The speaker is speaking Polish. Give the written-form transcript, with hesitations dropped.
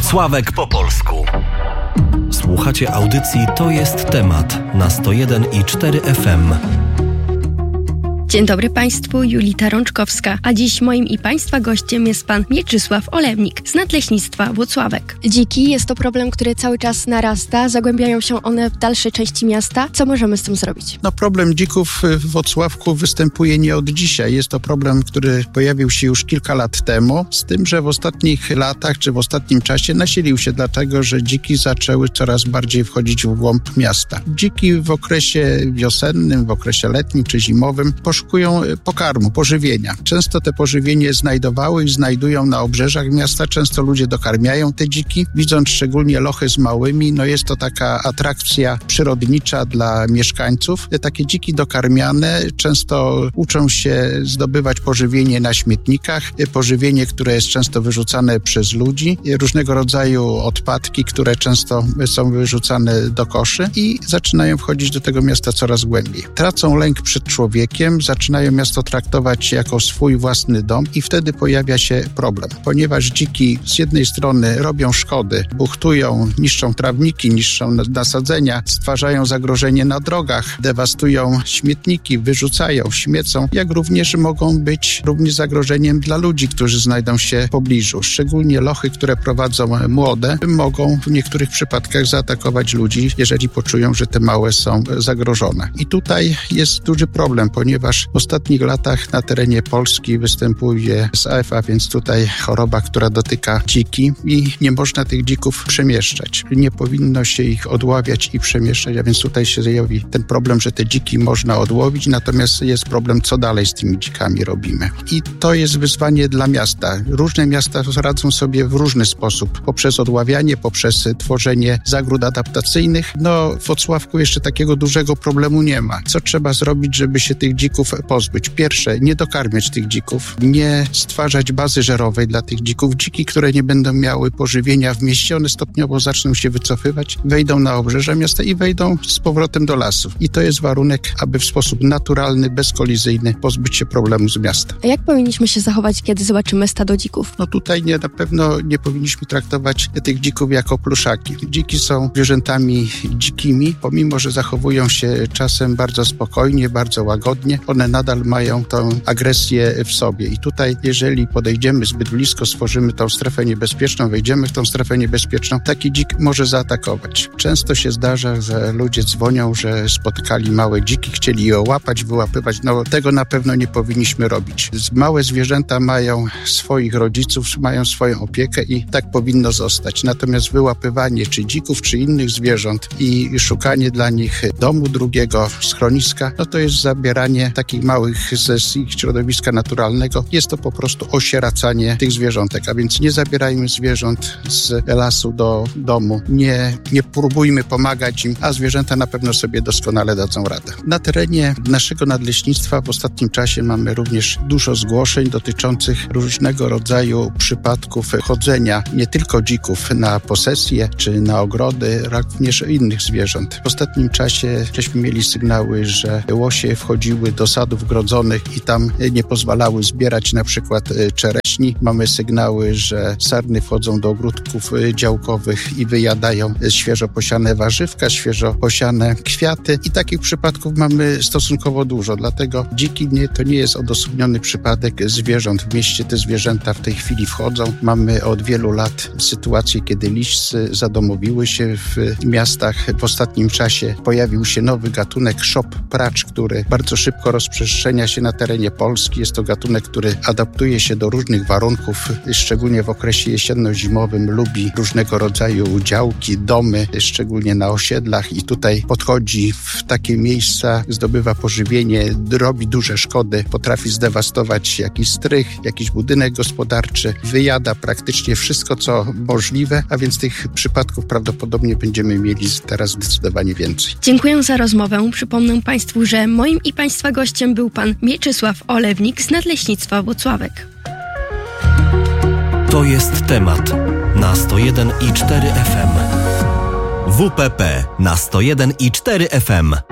Włocławek po polsku. Słuchacie audycji To jest temat na 101,4 FM. Dzień dobry Państwu, Julita Rączkowska, a dziś moim i Państwa gościem jest Pan Mieczysław Olewnik z Nadleśnictwa Włocławek. Dziki jest to problem, który cały czas narasta, zagłębiają się one w dalsze części miasta. Co możemy z tym zrobić? Problem dzików w Włocławku występuje nie od dzisiaj. Jest to problem, który pojawił się już kilka lat temu, z tym, że w ostatnich latach czy w ostatnim czasie nasilił się dlatego, że dziki zaczęły coraz bardziej wchodzić w głąb miasta. Dziki w okresie wiosennym, w okresie letnim czy zimowym poszukują pokarmu, pożywienia. Często te pożywienie znajdowały i znajdują na obrzeżach miasta. Często ludzie dokarmiają te dziki, widząc szczególnie lochy z małymi. Jest to taka atrakcja przyrodnicza dla mieszkańców. Takie dziki dokarmiane często uczą się zdobywać pożywienie na śmietnikach. Pożywienie, które jest często wyrzucane przez ludzi. Różnego rodzaju odpadki, które często są wyrzucane do koszy i zaczynają wchodzić do tego miasta coraz głębiej. Tracą lęk przed człowiekiem, zaczynają miasto traktować jako swój własny dom i wtedy pojawia się problem. Ponieważ dziki z jednej strony robią szkody, buchtują, niszczą trawniki, niszczą nasadzenia, stwarzają zagrożenie na drogach, dewastują śmietniki, wyrzucają, śmiecą, jak również mogą być również zagrożeniem dla ludzi, którzy znajdą się w pobliżu. Szczególnie lochy, które prowadzą młode, mogą w niektórych przypadkach zaatakować ludzi, jeżeli poczują, że te małe są zagrożone. I tutaj jest duży problem, ponieważ w ostatnich latach na terenie Polski występuje SAF, a więc tutaj choroba, która dotyka dziki i nie można tych dzików przemieszczać. Nie powinno się ich odławiać i przemieszczać, a więc tutaj się zjawi ten problem, że te dziki można odłowić, natomiast jest problem, co dalej z tymi dzikami robimy. I to jest wyzwanie dla miasta. Różne miasta radzą sobie w różny sposób, poprzez odławianie, poprzez tworzenie zagród adaptacyjnych. W Włocławku jeszcze takiego dużego problemu nie ma. Co trzeba zrobić, żeby się tych dzików pozbyć? Pierwsze, nie dokarmiać tych dzików, nie stwarzać bazy żerowej dla tych dzików. Dziki, które nie będą miały pożywienia w mieście, one stopniowo zaczną się wycofywać, wejdą na obrzeża miasta i wejdą z powrotem do lasów. I to jest warunek, aby w sposób naturalny, bezkolizyjny pozbyć się problemu z miasta. A jak powinniśmy się zachować, kiedy zobaczymy stado dzików? Tutaj na pewno nie powinniśmy traktować tych dzików jako pluszaki. Dziki są zwierzętami dzikimi, pomimo że zachowują się czasem bardzo spokojnie, bardzo łagodnie, one nadal mają tą agresję w sobie. I tutaj, jeżeli podejdziemy zbyt blisko, stworzymy tą strefę niebezpieczną, wejdziemy w tą strefę niebezpieczną, taki dzik może zaatakować. Często się zdarza, że ludzie dzwonią, że spotkali małe dziki, chcieli je łapać, wyłapywać. Tego na pewno nie powinniśmy robić. Małe zwierzęta mają swoich rodziców, mają swoją opiekę i tak powinno zostać. Natomiast wyłapywanie czy dzików, czy innych zwierząt i szukanie dla nich domu drugiego, schroniska, to jest zabieranie takich małych z ich środowiska naturalnego. Jest to po prostu osieracanie tych zwierzątek, a więc nie zabierajmy zwierząt z lasu do domu, nie próbujmy pomagać im, a zwierzęta na pewno sobie doskonale dadzą radę. Na terenie naszego nadleśnictwa w ostatnim czasie mamy również dużo zgłoszeń dotyczących różnego rodzaju przypadków chodzenia nie tylko dzików na posesje czy na ogrody, również innych zwierząt. W ostatnim czasie żeśmy mieli sygnały, że łosie wchodziły do sadów grodzonych i tam nie pozwalały zbierać na przykład czereśni. Mamy sygnały, że sarny wchodzą do ogródków działkowych i wyjadają świeżo posiane warzywka, świeżo posiane kwiaty i takich przypadków mamy stosunkowo dużo. Dlatego dziki to nie jest odosobniony przypadek zwierząt. W mieście te zwierzęta w tej chwili wchodzą. Mamy od wielu lat sytuację, kiedy liścy zadomowiły się w miastach. W ostatnim czasie pojawił się nowy gatunek szop pracz, który bardzo szybko rozprzestrzenia się na terenie Polski. Jest to gatunek, który adaptuje się do różnych warunków, szczególnie w okresie jesienno-zimowym lubi różnego rodzaju działki, domy, szczególnie na osiedlach i tutaj podchodzi w takie miejsca, zdobywa pożywienie, robi duże szkody, potrafi zdewastować jakiś strych, jakiś budynek gospodarczy, wyjada praktycznie wszystko, co możliwe, a więc tych przypadków prawdopodobnie będziemy mieli teraz zdecydowanie więcej. Dziękuję za rozmowę. Przypomnę Państwu, że moim i Państwa gościem był Pan Mieczysław Olewnik z Nadleśnictwa Włocławek. To jest temat na 101,4 FM. WPP na 101,4 FM.